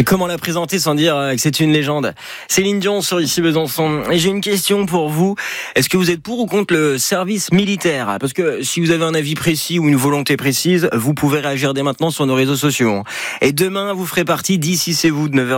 Et comment la présenter sans dire que c'est une légende? Céline Dion sur Ici Besançon. Et j'ai une question pour vous. Est-ce que vous êtes pour ou contre le service militaire? Parce que si vous avez un avis précis ou une volonté précise, vous pouvez réagir dès maintenant sur nos réseaux sociaux. Et demain, vous ferez partie d'Ici c'est vous de 9h.